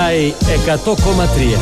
Sky 100,3.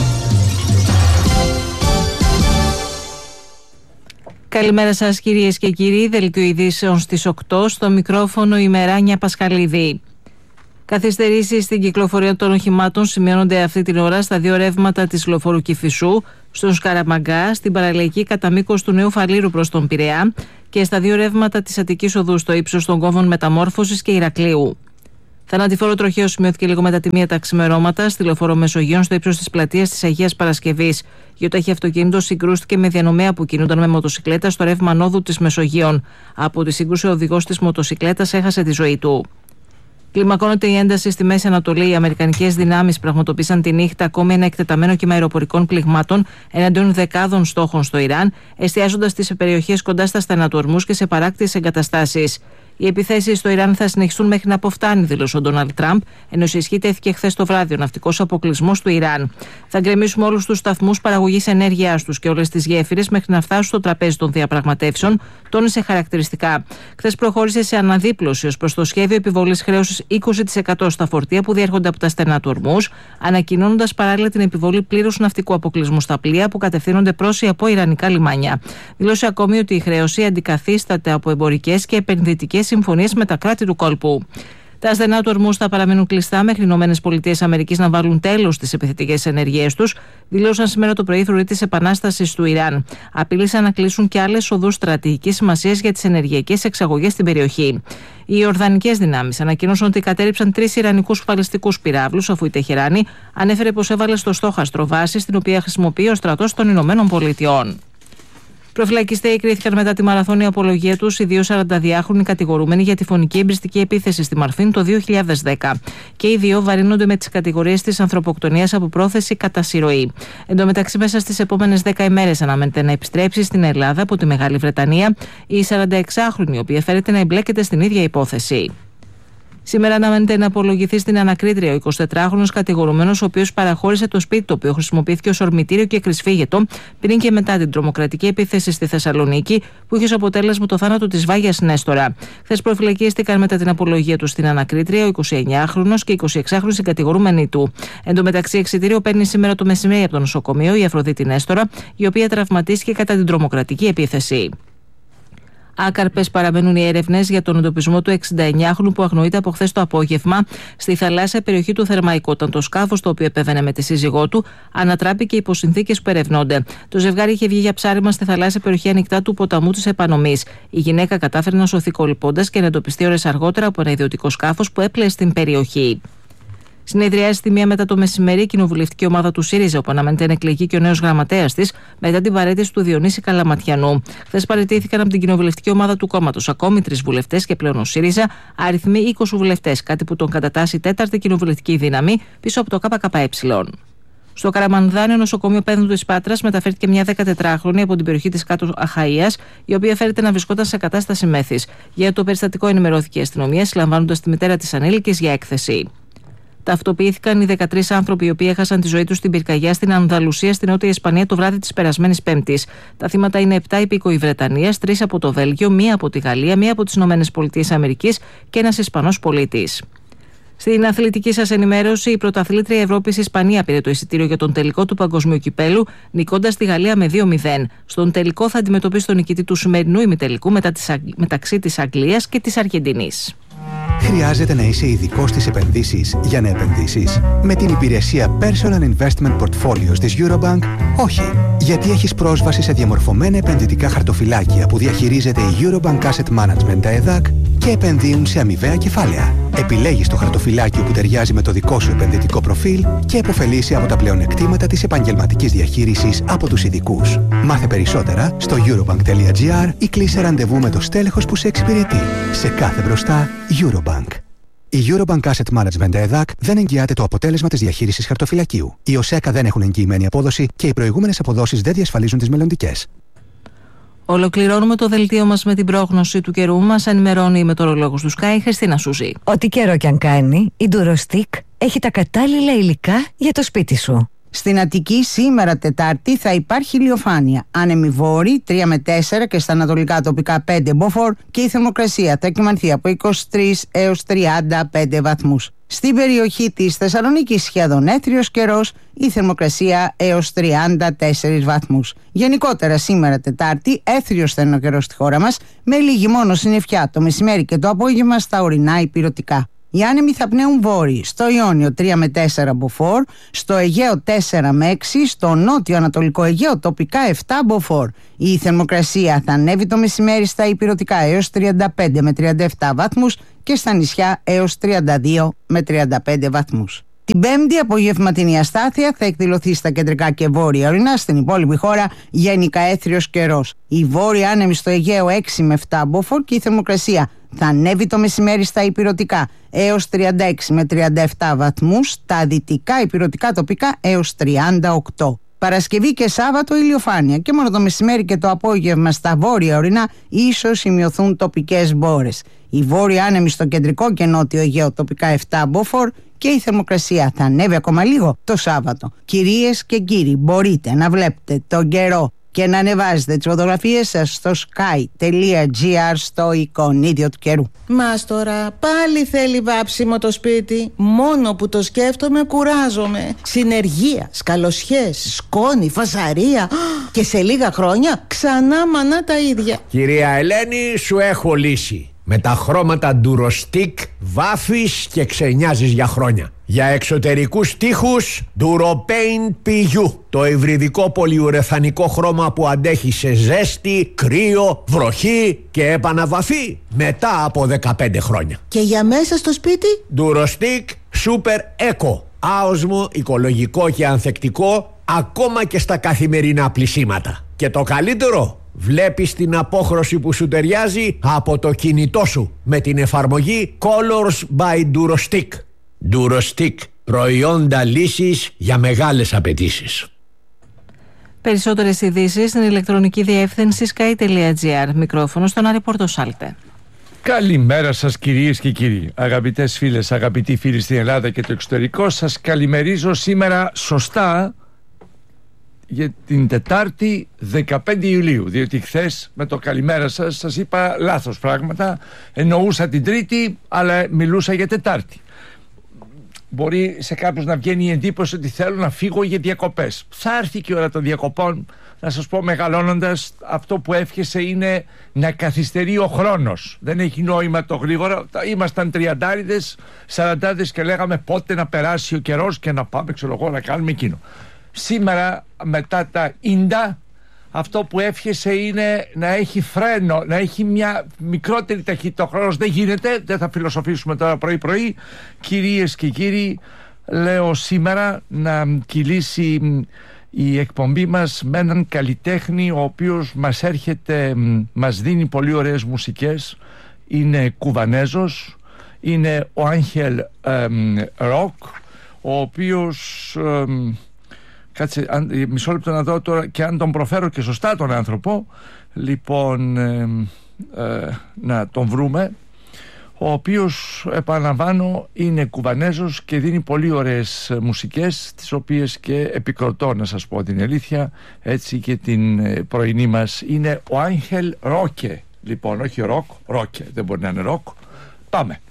Καλημέρα σας κυρίες και κύριοι, δελτίο ειδήσεων στις 8, στο μικρόφωνο η Μεράνια Πασχαλίδη. Καθυστερήσεις στην κυκλοφορία των οχημάτων σημειώνονται αυτή την ώρα στα δύο ρεύματα της λεωφόρου Κηφισού, στον Σκαραμαγκά, στην παραλιακή κατά μήκος του Νέου Φαλήρου προς τον Πειραιά και στα δύο ρεύματα της Αττικής Οδού στο ύψος των κόμβων Μεταμόρφωσης και Ηρακλείου. Θανατηφόρο τροχαίο σημειώθηκε λίγο μετά τη μία τα ξημερώματα στη λεωφόρο Μεσογείων στο ύψος της πλατείας της Αγίας Παρασκευής. Γιοταχή αυτοκίνητο συγκρούστηκε με διανομέα που κινούνταν με μοτοσικλέτα στο ρεύμα νόδου της Μεσογείων. Από τη σύγκρουση, ο οδηγός της μοτοσικλέτας έχασε τη ζωή του. Κλιμακώνεται η ένταση στη Μέση Ανατολή. Οι αμερικανικές δυνάμεις πραγματοποίησαν τη νύχτα ακόμη ένα εκτεταμένο κύμα αεροπορικών πληγμάτων εναντίον δεκάδων στόχων στο Ιράν, εστιάζοντας στις περιοχές κοντά στα στενατορμούς και σε παράκτιες εγκαταστάσεις. Οι επιθέσεις στο Ιράν θα συνεχιστούν μέχρι να αποφτάνει, δήλωσε ο Ντόναλντ Τραμπ, ενώ σε ισχύ τέθηκε χθες το βράδυ ο ναυτικός αποκλεισμός του Ιράν. Θα γκρεμίσουμε όλους τους σταθμούς παραγωγής ενέργειάς τους και όλες τις γέφυρες μέχρι να φτάσουν στο τραπέζι των διαπραγματεύσεων, τόνισε χαρακτηριστικά. Χθες προχώρησε σε αναδίπλωση ως προς το σχέδιο επιβολής χρέωσης 20% στα φορτία που διέρχονται από τα στενά του ορμούς, ανακοινώνοντας παράλληλα την επιβολή πλήρους ναυτικού αποκλεισμού στα πλοία που κατευθύνονται προς ή από ιρανικά λιμάνια. Δήλωσε ακόμη ότι η χρέωση αντικαθίσταται από εμπορικές και επενδυτικές συμφωνίες με τα κράτη του κόλπου. Τα στενά του ορμούς θα παραμείνουν κλειστά μέχρι οι ΗΠΑ να βάλουν τέλος στις επιθετικές ενέργειές τους, δηλώσαν σήμερα το πρωί οι φρουροί της Επανάστασης του Ιράν. Απείλησαν να κλείσουν και άλλες οδούς στρατηγικής σημασίας για τις ενεργειακές εξαγωγές στην περιοχή. Οι Ιορδανικές δυνάμεις ανακοίνωσαν ότι κατέριψαν 3 ιρανικούς μπαλιστικούς πυράβλους, αφού η Τεχεράνη ανέφερε πως έβαλε στο στόχαστρο βάση την οποία χρησιμοποιεί ο στρατός των ΗΠΑ. Προφυλακιστέοι κρίθηκαν μετά τη μαραθώνια απολογία τους οι δύο 42χρονοι κατηγορούμενοι για τη φωνική εμπριστική επίθεση στη Μαρφίν το 2010. Και οι δύο βαρύνονται με τις κατηγορίες της ανθρωποκτονίας από πρόθεση κατά συρροή. Εν τω μεταξύ, μέσα στις επόμενες 10 ημέρες αναμένεται να επιστρέψει στην Ελλάδα από τη Μεγάλη Βρετανία η 46χρονη, η οποία φέρεται να εμπλέκεται στην ίδια υπόθεση. Σήμερα αναμένεται να απολογηθεί στην ανακρίτρια ο 24χρονος κατηγορουμένος, ο οποίος παραχώρησε το σπίτι το οποίο χρησιμοποιήθηκε ως ορμητήριο και κρυσφύγετο πριν και μετά την τρομοκρατική επίθεση στη Θεσσαλονίκη, που είχε ως αποτέλεσμα το θάνατο της Βάγιας Νέστορα. Χθες προφυλακίστηκαν μετά την απολογία του στην ανακρίτρια ο 29χρονος και 26χρονος συγκατηγορούμενοι του. Εν τω μεταξύ, εξιτήριο παίρνει σήμερα το μεσημέρι από το νοσοκομείο η Αφροδίτη Νέστορα, η οποία τραυματίστηκε κατά την τρομοκρατική επίθεση. Άκαρπες παραμένουν οι έρευνες για τον εντοπισμό του 69χρονου που αγνοείται από χθες το απόγευμα στη θαλάσσια περιοχή του Θερμαϊκού, όταν το σκάφος το οποίο επέβαινε με τη σύζυγό του ανατράπηκε υπό συνθήκες που ερευνώνται. Το ζευγάρι είχε βγει για ψάρεμα στη θαλάσσια περιοχή ανοιχτά του ποταμού της Επανομής. Η γυναίκα κατάφερε να σωθεί κολυμπώντας και να εντοπιστεί ώρες αργότερα από ένα ιδιωτικό σκάφος που έπλεε στην περιοχή. Συνεδριάζει τη μία μετά το μεσημέρι η κοινοβουλευτική ομάδα του ΣΥΡΙΖΑ, όπου αναμένεται να εκλεγεί και ο νέος γραμματέας της μετά την παραίτηση του Διονύση Καλαματιανού. Χθες παραιτήθηκαν από την κοινοβουλευτική ομάδα του κόμματος ακόμη 3 βουλευτές και πλέον ο ΣΥΡΙΖΑ αριθμεί 20 βουλευτές, κάτι που τον κατατάσσει τέταρτη κοινοβουλευτική δύναμη πίσω από το ΚΚΕ. Στο Καραμανδάνιο νοσοκομείο Πένδου της Πάτρας μεταφέρθηκε μια 14χρονη από την περιοχή της Κάτω Αχαΐας, η οποία φέρεται να βρισκόταν σε κατάσταση μέθης. Για το περιστατικό ενημερώθηκε η αστυνομία, συλλαμβάνοντας τη μητέρα της ανήλικης για έκθεση. Ταυτοποιήθηκαν οι 13 άνθρωποι οι οποίοι έχασαν τη ζωή τους στην πυρκαγιά στην Ανδαλουσία, στην Νότια Ισπανία, το βράδυ της περασμένης Πέμπτης. Τα θύματα είναι 7 υπήκοοι Βρετανίας, 3 από το Βέλγιο, 1 από τη Γαλλία, 1 από τις ΗΠΑ και ένας Ισπανός πολίτης. Στην αθλητική σας ενημέρωση, η πρωταθλήτρια Ευρώπης Ισπανία πήρε το εισιτήριο για τον τελικό του Παγκοσμίου Κυπέλου, νικώντας τη Γαλλία με 2-0. Στον τελικό θα αντιμετωπίσει τον νικητή του σημερινού ημιτελικού μεταξύ της Αγγλίας και της Αργεντινής. Χρειάζεται να είσαι ειδικός στις επενδύσεις για να επενδύσεις? Με την υπηρεσία Personal Investment Portfolios της Eurobank, όχι. Γιατί έχεις πρόσβαση σε διαμορφωμένα επενδυτικά χαρτοφυλάκια που διαχειρίζεται η Eurobank Asset Management, τα ΕΔΑΚ, και επενδύουν σε αμοιβαία κεφάλαια. Επιλέγεις το χαρτοφυλάκιο που ταιριάζει με το δικό σου επενδυτικό προφίλ και επωφελείσαι από τα πλεονεκτήματα της επαγγελματικής διαχείρισης από τους ειδικούς. Μάθε περισσότερα στο eurobank.gr ή κλείσε ραντεβού με το στέλεχος που σε εξυπηρετεί. Σε κάθε μπροστά, Eurobank. Η Eurobank Asset Management ΕΔΑΚ δεν εγγυάται το αποτέλεσμα της διαχείρισης χαρτοφυλακίου. Οι ΟΣΕΚΑ δεν έχουν εγγυημένη απόδοση και οι προηγούμενες αποδόσεις δεν διασφαλίζουν τις μελλοντικές. Ολοκληρώνουμε το δελτίο μας με την πρόγνωση του καιρού. Μας ενημερώνει η μετεωρολόγος του Sky, Χριστίνα Σούζη. Ό,τι καιρό κι αν κάνει, η Durostick έχει τα κατάλληλα υλικά για το σπίτι σου. Στην Αττική σήμερα Τετάρτη θα υπάρχει ηλιοφάνεια. Άνεμοι βόρειοι 3 με 4 και στα ανατολικά τοπικά 5 μποφόρ και η θερμοκρασία θα κυμανθεί από 23 έως 35 βαθμούς. Στην περιοχή της Θεσσαλονίκης σχεδόν έθριος καιρός, η θερμοκρασία έως 34 βαθμούς. Γενικότερα σήμερα Τετάρτη έθριος στενό καιρός στη χώρα μας, με λίγη μόνο συννεφιά το μεσημέρι και το απόγευμα στα ορεινά ηπειρωτικά. Οι άνεμοι θα πνέουν βόρειοι, στο Ιόνιο 3 με 4 μποφόρ, στο Αιγαίο 4 με 6, στο νότιο ανατολικό Αιγαίο τοπικά 7 μποφόρ. Η θερμοκρασία θα ανέβει το μεσημέρι στα ηπειρωτικά έως 35 με 37 βαθμούς και στα νησιά έως 32 με 35 βαθμούς. Την Πέμπτη απογευματινή αστάθεια θα εκδηλωθεί στα κεντρικά και βόρεια ορεινά, στην υπόλοιπη χώρα γενικά έθριος καιρός. Η βόρεια άνεμη στο Αιγαίο 6 με 7 μποφόρ και η θερμοκρασία θα ανέβει το μεσημέρι στα ηπειρωτικά έως 36 με 37 βαθμούς, στα δυτικά ηπειρωτικά τοπικά έως 38. Παρασκευή και Σάββατο ηλιοφάνεια και μόνο το μεσημέρι και το απόγευμα στα βόρεια ορεινά ίσως σημειωθούν τοπικές μπόρες. Η βόρεια άνεμη στο κεντρικό και νότιο Αιγαίο τοπικά 7 μποφόρ και η θερμοκρασία θα ανέβει ακόμα λίγο το Σάββατο. Κυρίες και κύριοι, μπορείτε να βλέπετε τον καιρό και να ανεβάζετε τις φωτογραφίες σας στο sky.gr στο εικονίδιο του καιρού. Μάστορα, πάλι θέλει βάψιμο το σπίτι. Μόνο που το σκέφτομαι κουράζομαι. Συνεργεία, σκαλοσιές, σκόνη, φασαρία. Και σε λίγα χρόνια ξανά μανά τα ίδια. Κυρία Ελένη, σου έχω λύση. Με τα χρώματα Durostick βάφεις και ξενιάζεις για χρόνια. Για εξωτερικούς τοίχους Duropaint PU, το υβριδικό πολυουρεθανικό χρώμα που αντέχει σε ζέστη, κρύο, βροχή και επαναβαφή μετά από 15 χρόνια. Και για μέσα στο σπίτι Durostick Super Eco, άοσμο, οικολογικό και ανθεκτικό ακόμα και στα καθημερινά πλυσίματα. Και το καλύτερο, βλέπεις την απόχρωση που σου ταιριάζει από το κινητό σου με την εφαρμογή Colors by Durostick. Durostick, προϊόντα λύσης για μεγάλες απαιτήσεις. Περισσότερες ειδήσεις στην ηλεκτρονική διεύθυνση sky.gr. Μικρόφωνο στον Άρη Πορτοσάλτε. Καλημέρα σας κυρίες και κύριοι. Αγαπητές φίλες, αγαπητοί φίλοι στην Ελλάδα και το εξωτερικό, σας καλημερίζω σήμερα σωστά για την Τετάρτη 15 Ιουλίου, διότι χθες με το καλημέρα σας είπα λάθος πράγματα. Εννοούσα την Τρίτη αλλά μιλούσα για Τετάρτη. Μπορεί σε κάποιους να βγαίνει η εντύπωση ότι θέλω να φύγω για διακοπές. Θα έρθει και η ώρα των διακοπών. Να σας πω, μεγαλώνοντας, αυτό που εύχεσαι είναι να καθυστερεί ο χρόνος. Δεν έχει νόημα το γρήγορα. Ήμασταν 30'δες, 40'δες και λέγαμε πότε να περάσει ο καιρός και να πάμε, ξέρω εγώ, να κάνουμε εκείνο. Σήμερα, μετά τα ίντα, αυτό που εύχεσαι είναι να έχει φρένο, να έχει μια μικρότερη ταχύτητα. Ο χρόνος δεν γίνεται, δεν θα φιλοσοφήσουμε τώρα πρωί-πρωί. Κυρίες και κύριοι, λέω σήμερα να κυλήσει η εκπομπή μας με έναν καλλιτέχνη ο οποίος μας έρχεται, μας δίνει πολύ ωραίες μουσικές. Είναι Κουβανέζος, είναι ο Άγχελ Ροκ, ο οποίος... Κάτσε, μισό λεπτό να δω τώρα και αν τον προφέρω και σωστά τον άνθρωπο. Λοιπόν, να τον βρούμε. Ο οποίος, επαναλαμβάνω, είναι Κουβανέζος και δίνει πολύ ωραίες μουσικές, τις οποίες και επικροτώ, να σας πω την αλήθεια, έτσι και την πρωινή μας. Είναι ο Άγχελ Ρόκε. Λοιπόν, όχι ροκ, Ρόκε, δεν μπορεί να είναι ροκ. Πάμε.